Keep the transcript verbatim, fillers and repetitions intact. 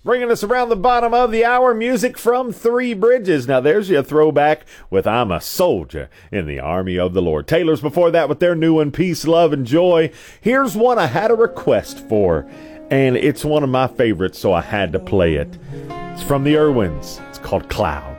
Bringing us around the bottom of the hour, music from Three Bridges. Now there's your throwback with I'm a Soldier in the Army of the Lord. Taylor's before that with their new one, Peace, Love, and Joy. Here's one I had a request for, and it's one of my favorites, so I had to play it. It's from the Irwins. It's called Cloud.